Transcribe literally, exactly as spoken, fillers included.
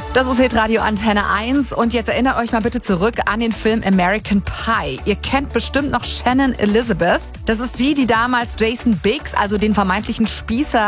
Das ist Hitradio Antenne eins und jetzt erinnert euch mal bitte zurück an den Film American Pie. Ihr kennt bestimmt noch Shannon Elizabeth. Das ist die, die damals Jason Biggs, also den vermeintlichen Spießer,